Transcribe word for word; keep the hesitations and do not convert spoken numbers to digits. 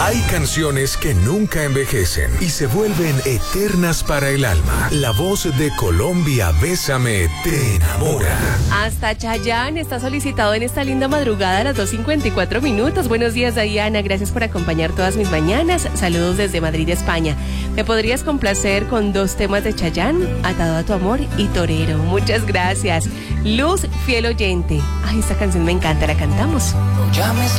Hay canciones que nunca envejecen y se vuelven eternas para el alma. La voz de Colombia, Bésame, te enamora. Hasta Chayanne está solicitado en esta linda madrugada a las dos cincuenta y cuatro minutos. Buenos días, Diana. Gracias por acompañar todas mis mañanas. Saludos desde Madrid, España. ¿Me podrías complacer con dos temas de Chayanne? Atado a tu amor y Torero. Muchas gracias. Luz, fiel oyente. Ay, esta canción me encanta. La cantamos. No llames